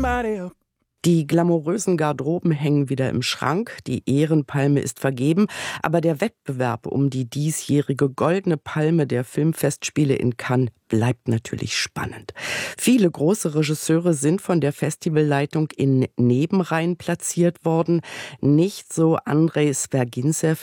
somebody up. Die glamourösen Garderoben hängen wieder im Schrank, die Ehrenpalme ist vergeben, aber der Wettbewerb um die diesjährige Goldene Palme der Filmfestspiele in Cannes bleibt natürlich spannend. Viele große Regisseure sind von der Festivalleitung in Nebenreihen platziert worden. Nicht so Andrei Sverginsev.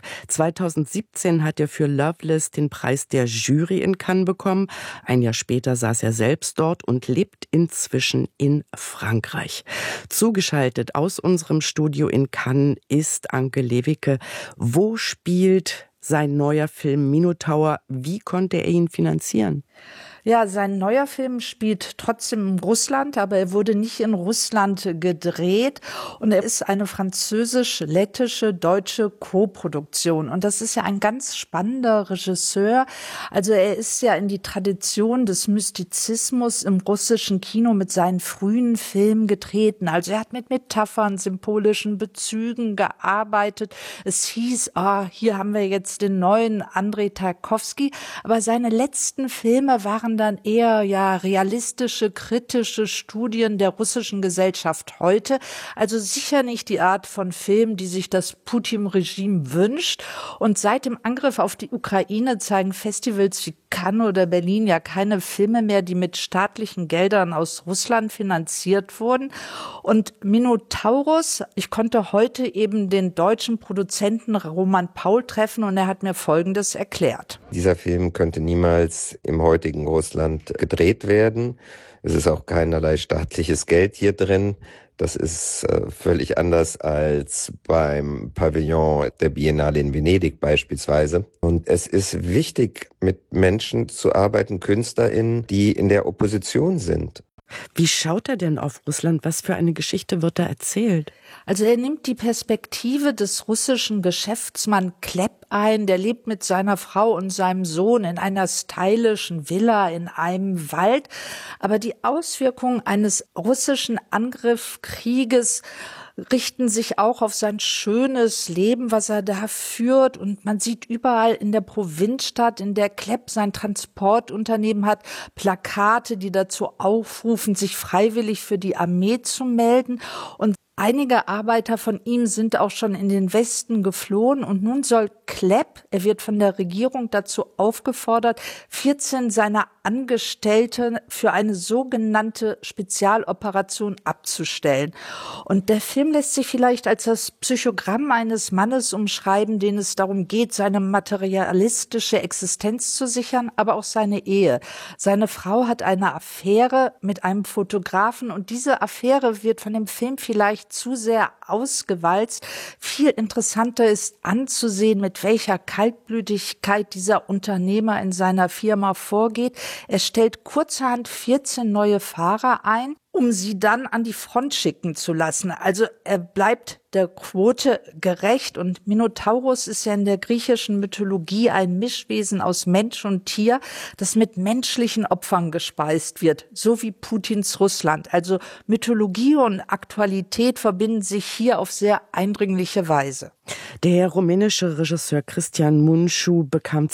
2017 hat er für Loveless den Preis der Jury in Cannes bekommen. Ein Jahr später saß er selbst dort und lebt inzwischen in Frankreich. Zugeschaltet aus unserem Studio in Cannes ist Anke Lewicke. Wo spielt sein neuer Film Minotaur? Wie konnte er ihn finanzieren? Ja, sein neuer Film spielt trotzdem in Russland, aber er wurde nicht in Russland gedreht und er ist eine französisch-lettische deutsche Co-Produktion und das ist ja ein ganz spannender Regisseur. Also er ist ja in die Tradition des Mystizismus im russischen Kino mit seinen frühen Filmen getreten. Also er hat mit Metaphern, symbolischen Bezügen gearbeitet. Es hieß, hier haben wir jetzt den neuen Andrei Tarkovsky, aber seine letzten Filme waren dann eher realistische, kritische Studien der russischen Gesellschaft heute. Also sicher nicht die Art von Film, die sich das Putin-Regime wünscht. Und seit dem Angriff auf die Ukraine zeigen Festivals wie Cannes oder Berlin ja keine Filme mehr, die mit staatlichen Geldern aus Russland finanziert wurden. Und Minotaurus, ich konnte heute eben den deutschen Produzenten Roman Paul treffen und er hat mir Folgendes erklärt. Dieser Film könnte niemals im heutigen Russland gedreht werden. Es ist auch keinerlei staatliches Geld hier drin. Das ist völlig anders als beim Pavillon der Biennale in Venedig beispielsweise. Und es ist wichtig, mit Menschen zu arbeiten, KünstlerInnen, die in der Opposition sind. Wie schaut er denn auf Russland? Was für eine Geschichte wird da erzählt? Also er nimmt die Perspektive des russischen Geschäftsmann Klepp ein. Der lebt mit seiner Frau und seinem Sohn in einer stylischen Villa in einem Wald. Aber die Auswirkungen eines russischen Angriffskrieges richten sich auch auf sein schönes Leben, was er da führt. Und man sieht überall in der Provinzstadt, in der Klepp sein Transportunternehmen hat, Plakate, die dazu aufrufen, sich freiwillig für die Armee zu melden. Und einige Arbeiter von ihm sind auch schon in den Westen geflohen und nun soll Klepp, er wird von der Regierung dazu aufgefordert, 14 seiner Angestellten für eine sogenannte Spezialoperation abzustellen. Und der Film lässt sich vielleicht als das Psychogramm eines Mannes umschreiben, den es darum geht, seine materialistische Existenz zu sichern, aber auch seine Ehe. Seine Frau hat eine Affäre mit einem Fotografen und diese Affäre wird von dem Film vielleicht zu sehr ausgewalzt. Viel interessanter ist anzusehen, mit welcher Kaltblütigkeit dieser Unternehmer in seiner Firma vorgeht. Er stellt kurzerhand 14 neue Fahrer ein, um sie dann an die Front schicken zu lassen. Also er bleibt der Quote gerecht und Minotaurus ist ja in der griechischen Mythologie ein Mischwesen aus Mensch und Tier, das mit menschlichen Opfern gespeist wird, so wie Putins Russland. Also Mythologie und Aktualität verbinden sich hier auf sehr eindringliche Weise. Der rumänische Regisseur Cristian Mungiu bekam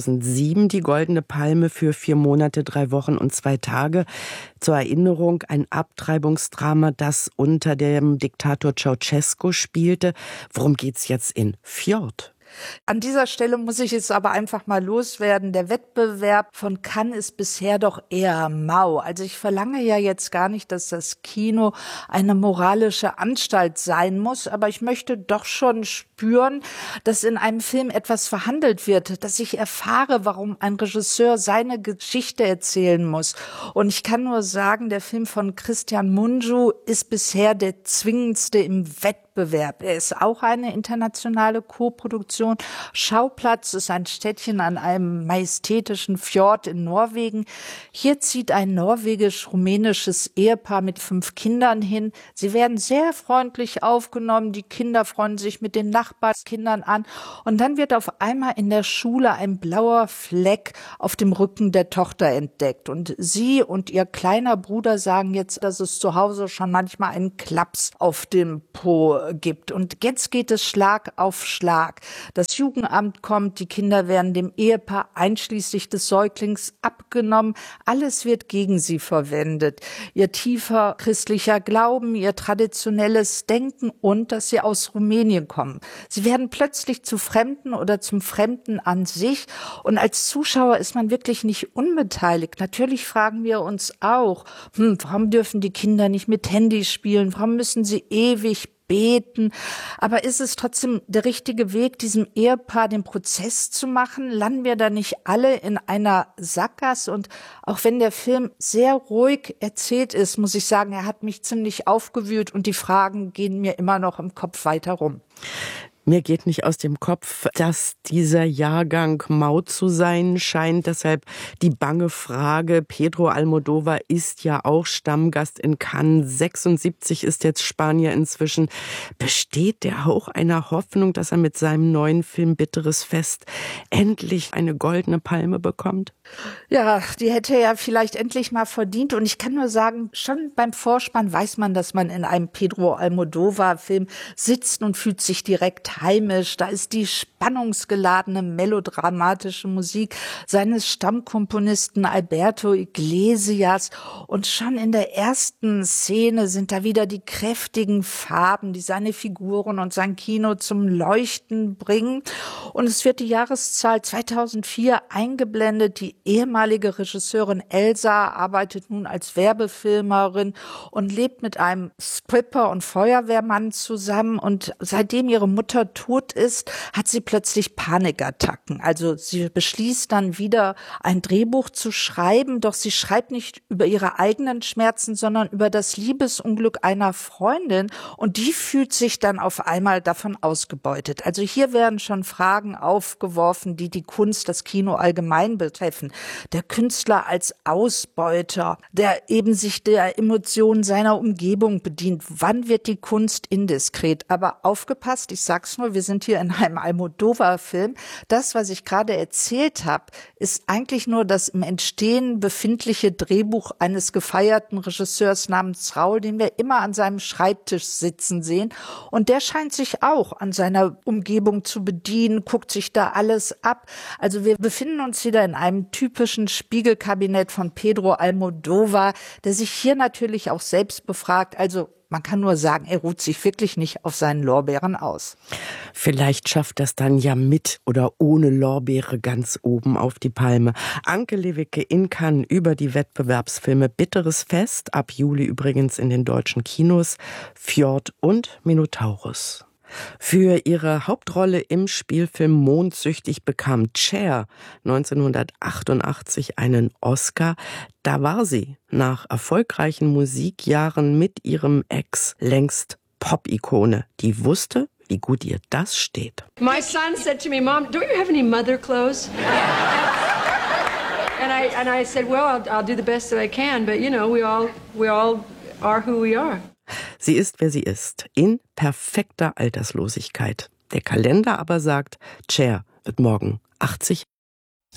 2007 die Goldene Palme für 4 Monate, 3 Wochen und 2 Tage. Zur Erinnerung, ein Abtreibungsdrama, das unter dem Diktator Ceausescu spielte. Worum geht's jetzt in Fjord? An dieser Stelle muss ich es aber einfach mal loswerden. Der Wettbewerb von Cannes ist bisher doch eher mau. Also ich verlange ja jetzt gar nicht, dass das Kino eine moralische Anstalt sein muss, aber ich möchte doch schon spüren, dass in einem Film etwas verhandelt wird, dass ich erfahre, warum ein Regisseur seine Geschichte erzählen muss. Und ich kann nur sagen, der Film von Cristian Mungiu ist bisher der zwingendste im Wettbewerb. Er ist auch eine internationale Co-Produktion. Schauplatz ist ein Städtchen an einem majestätischen Fjord in Norwegen. Hier zieht ein norwegisch-rumänisches Ehepaar mit 5 Kindern hin. Sie werden sehr freundlich aufgenommen. Die Kinder freuen sich mit den Nachbarskindern an. Und dann wird auf einmal in der Schule ein blauer Fleck auf dem Rücken der Tochter entdeckt. Und sie und ihr kleiner Bruder sagen jetzt, dass es zu Hause schon manchmal einen Klaps auf dem Po gibt. Und jetzt geht es Schlag auf Schlag. Das Jugendamt kommt, die Kinder werden dem Ehepaar einschließlich des Säuglings abgenommen. Alles wird gegen sie verwendet. Ihr tiefer christlicher Glauben, ihr traditionelles Denken und dass sie aus Rumänien kommen. Sie werden plötzlich zu Fremden oder zum Fremden an sich. Und als Zuschauer ist man wirklich nicht unbeteiligt. Natürlich fragen wir uns auch, warum dürfen die Kinder nicht mit Handy spielen? Warum müssen sie ewig beten? Aber ist es trotzdem der richtige Weg, diesem Ehepaar den Prozess zu machen? Landen wir da nicht alle in einer Sackgasse? Und auch wenn der Film sehr ruhig erzählt ist, muss ich sagen, er hat mich ziemlich aufgewühlt und die Fragen gehen mir immer noch im Kopf weiter rum. Mir geht nicht aus dem Kopf, dass dieser Jahrgang Maut zu sein scheint. Deshalb die bange Frage, Pedro Almodóvar ist ja auch Stammgast in Cannes. 76 ist jetzt Spanier inzwischen. Besteht der Hauch einer Hoffnung, dass er mit seinem neuen Film Bitteres Fest endlich eine goldene Palme bekommt? Ja, die hätte er vielleicht endlich mal verdient. Und ich kann nur sagen, schon beim Vorspann weiß man, dass man in einem Pedro Almodóvar-Film sitzt und fühlt sich direkt heimisch. Da ist die spannungsgeladene, melodramatische Musik seines Stammkomponisten Alberto Iglesias. Und schon in der ersten Szene sind da wieder die kräftigen Farben, die seine Figuren und sein Kino zum Leuchten bringen. Und es wird die Jahreszahl 2004 eingeblendet. Die ehemalige Regisseurin Elsa arbeitet nun als Werbefilmerin und lebt mit einem Stripper und Feuerwehrmann zusammen. Und seitdem ihre Mutter tot ist, hat sie plötzlich Panikattacken. Also sie beschließt dann wieder, ein Drehbuch zu schreiben, doch sie schreibt nicht über ihre eigenen Schmerzen, sondern über das Liebesunglück einer Freundin und die fühlt sich dann auf einmal davon ausgebeutet. Also hier werden schon Fragen aufgeworfen, die die Kunst, das Kino allgemein betreffen. Der Künstler als Ausbeuter, der eben sich der Emotionen seiner Umgebung bedient. Wann wird die Kunst indiskret? Aber aufgepasst, ich sag's nur, wir sind hier in einem Almodóvar-Film. Das, was ich gerade erzählt habe, ist eigentlich nur das im Entstehen befindliche Drehbuch eines gefeierten Regisseurs namens Raul, den wir immer an seinem Schreibtisch sitzen sehen. Und der scheint sich auch an seiner Umgebung zu bedienen, guckt sich da alles ab. Also wir befinden uns wieder in einem typischen Spiegelkabinett von Pedro Almodóvar, der sich hier natürlich auch selbst befragt. Also man kann nur sagen, er ruht sich wirklich nicht auf seinen Lorbeeren aus. Vielleicht schafft das dann ja mit oder ohne Lorbeere ganz oben auf die Palme. Anke Lewicke in Cannes über die Wettbewerbsfilme Bitteres Fest, ab Juli übrigens in den deutschen Kinos, Fjord und Minotaurus. Für ihre Hauptrolle im Spielfilm Mondsüchtig bekam Cher 1988 einen Oscar. Da war sie nach erfolgreichen Musikjahren mit ihrem Ex längst Pop-Ikone, die wusste, wie gut ihr das steht. My son said to me, Mom, don't you have any mother clothes? And I said, well, I'll do the best that I can, but you know, we all are who we are. Sie ist, wer sie ist, in perfekter Alterslosigkeit. Der Kalender aber sagt, Cher wird morgen 80.